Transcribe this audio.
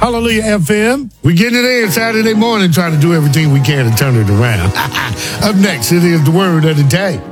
Hallelujah FM. We get it in Saturday morning, trying to do everything we can to turn it around. Up next, it is the word of the day.